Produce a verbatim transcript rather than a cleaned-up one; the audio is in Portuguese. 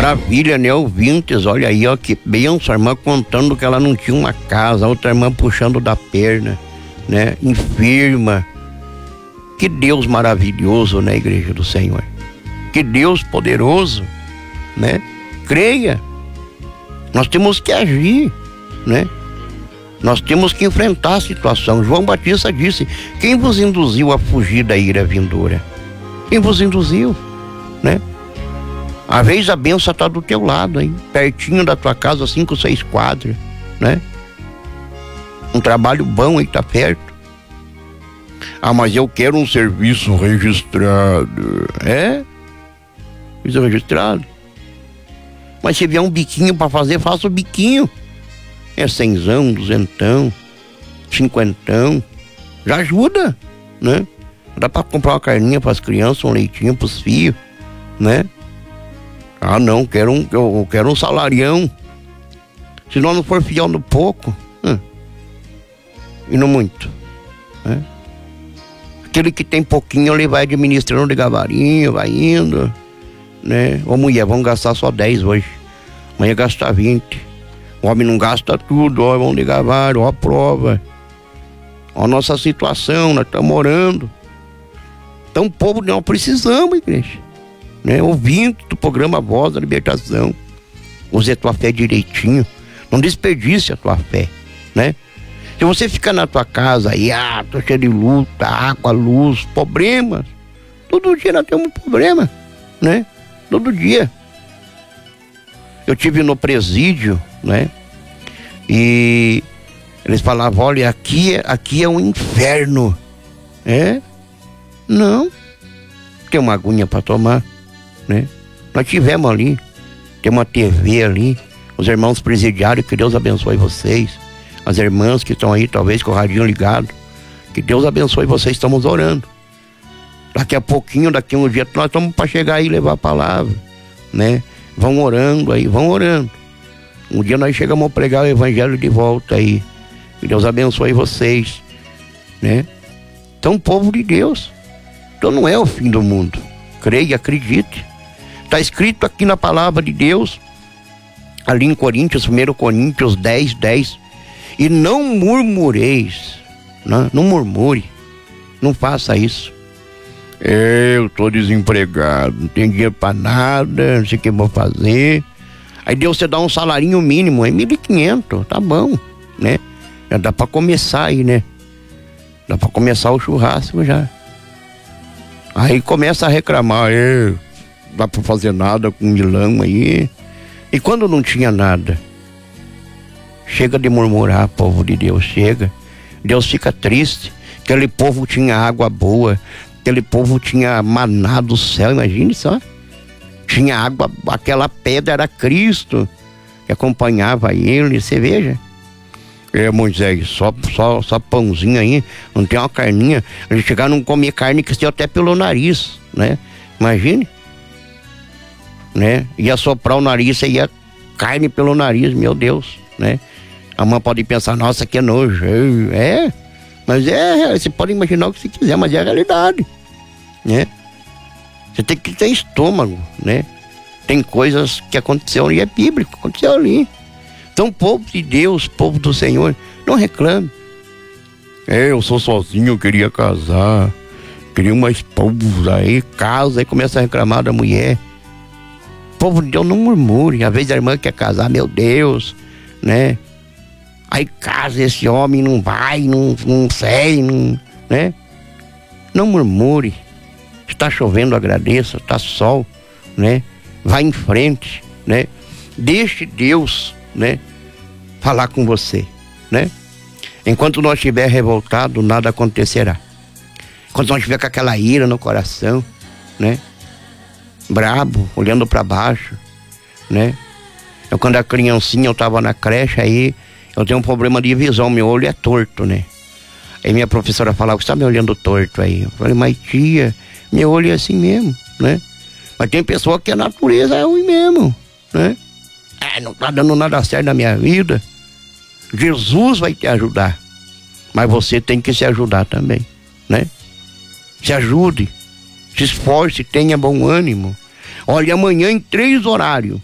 Maravilha, né, ouvintes? Olha aí, ó, que benção, a irmã contando que ela não tinha uma casa, a outra irmã puxando da perna, né, enferma. Que Deus maravilhoso, né, igreja do Senhor? Que Deus poderoso, né? Creia. Nós temos que agir, né? Nós temos que enfrentar a situação. João Batista disse: quem vos induziu a fugir da ira vindoura? Quem vos induziu, né? Às vezes a bênção está do teu lado, hein? Pertinho da tua casa, cinco, seis quadras, né? Um trabalho bom aí tá perto. Ah, mas eu quero um serviço registrado. É? Serviço registrado. Mas se vier um biquinho para fazer, faça o biquinho. É cenzão, duzentão, cinquentão. Já ajuda, né? Dá para comprar uma carninha para as crianças, um leitinho para os filhos, né? Ah, não, quero um, eu quero um salarião. Se nós não for fiel no pouco, hum, e no muito, né? Aquele que tem pouquinho, ele vai administrando devagarinho, vai indo, né? Ô mulher, vamos gastar só dez hoje, amanhã gastar vinte. O homem não gasta tudo, ó, vamos devagar, ó a prova. Ó a nossa situação, nós estamos orando. Então, povo, nós precisamos, igreja, né? Ouvindo do programa Voz da Libertação, use a tua fé direitinho, não desperdice a tua fé, né? Se você ficar na tua casa aí, ah, tô cheio de luta, água, luz, problemas, todo dia nós temos um problema, né? Todo dia. Eu tive no presídio, né? E eles falavam: olha, aqui é, aqui é um inferno. É? Não. Tem uma aguinha para tomar, né? Nós tivemos ali, tem uma T V ali, os irmãos presidiários, que Deus abençoe vocês. As irmãs que estão aí, talvez com o radinho ligado, que Deus abençoe vocês, estamos orando. Daqui a pouquinho, daqui a um dia, nós estamos para chegar aí e levar a palavra, né? Vão orando aí, vão orando. Um dia nós chegamos a pregar o evangelho de volta aí. Que Deus abençoe vocês, né? Então, povo de Deus, então não é o fim do mundo. Creia, acredite. Está escrito aqui na palavra de Deus, ali em Coríntios, primeiro Coríntios dez, dez. E não murmureis, não, não murmure, não faça isso. Eu tô desempregado, não tenho dinheiro para nada, não sei o que vou fazer. Aí Deus te dá um salarinho mínimo, é mil e quinhentos, tá bom, né? Já dá para começar aí, né? Dá para começar o churrasco já. Aí começa a reclamar: é, não dá para fazer nada com milão aí. E quando não tinha nada? Chega de murmurar, povo de Deus, chega. Deus fica triste. Aquele povo tinha água boa, aquele povo tinha maná do céu, imagine só. Tinha água, aquela pedra era Cristo, que acompanhava ele, você veja. É, Moisés, só, só, só pãozinho aí, não tem uma carninha. Eles chegaram a não comer carne que saiu até pelo nariz, né? Imagine, né? Ia soprar o nariz, e ia carne pelo nariz, meu Deus, né? A mãe pode pensar: nossa, que nojo. É, mas é, você pode imaginar o que você quiser, mas é a realidade, né? Você tem que ter estômago, né? Tem coisas que aconteceram e é bíblico, aconteceu ali. Então, povo de Deus, povo do Senhor, não reclame. É, eu sou sozinho, eu queria casar, queria uma esposa, aí casa, aí começa a reclamar da mulher. Povo de Deus, não murmure. Às vezes a irmã quer casar, meu Deus, né? Aí casa, esse homem não vai, não, não sei, não, né? Não murmure. Está chovendo, agradeça, está sol, né? Vai em frente, né? Deixe Deus, né, falar com você, né? Enquanto nós estiver revoltado, nada acontecerá. Enquanto nós estiver com aquela ira no coração, né? Brabo, olhando para baixo, né? Eu, quando era criancinha, eu estava na creche, aí eu tenho um problema de visão, meu olho é torto, né? Aí minha professora falava: você está me olhando torto aí? Eu falei: mas tia, meu olho é assim mesmo, né? Mas tem pessoa que a natureza é ruim mesmo, né? Ah, não tá dando nada certo na minha vida. Jesus vai te ajudar, mas você tem que se ajudar também, né? Se ajude, se esforce, tenha bom ânimo. Olha, amanhã em três horários